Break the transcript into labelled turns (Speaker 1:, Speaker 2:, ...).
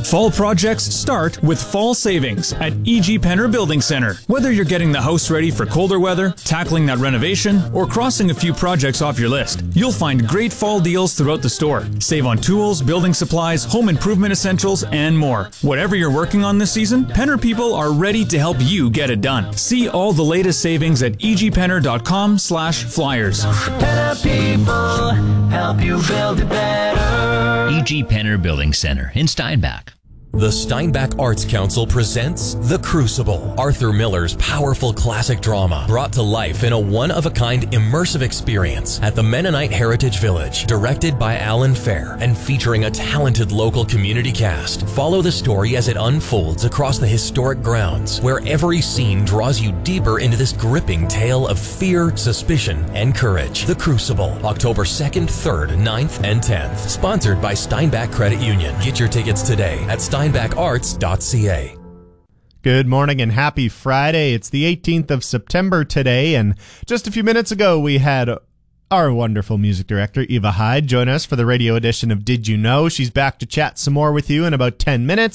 Speaker 1: Fall projects start with fall savings at E.G. Penner Building Center. Whether you're getting the house ready for colder weather, tackling that renovation, or crossing a few projects off your list, you'll find great fall deals throughout the store. Save on tools, building supplies, home improvement essentials, and more. Whatever you're working on this season, Penner people are ready to help you get it done. See all the latest savings at egpenner.com/flyers.
Speaker 2: Penner people help you build it better.
Speaker 3: E.G. Penner Building Center in Steinbach.
Speaker 4: The Steinbach Arts Council presents The Crucible, Arthur Miller's powerful classic drama brought to life in a one-of-a-kind immersive experience at the Mennonite Heritage Village, directed by Alan Fair and featuring a talented local community cast. Follow the story as it unfolds across the historic grounds, where every scene draws you deeper into this gripping tale of fear, suspicion, and courage. The Crucible, October 2nd, 3rd, 9th, and 10th. Sponsored by Steinbach Credit Union. Get your tickets today at steinbacharts.ca.
Speaker 5: Good morning and happy Friday. It's the 18th of September today, and just a few minutes ago we had our wonderful music director, Eva Hyde, join us for the radio edition of Did You Know? She's back to chat some more with you in about 10 minutes.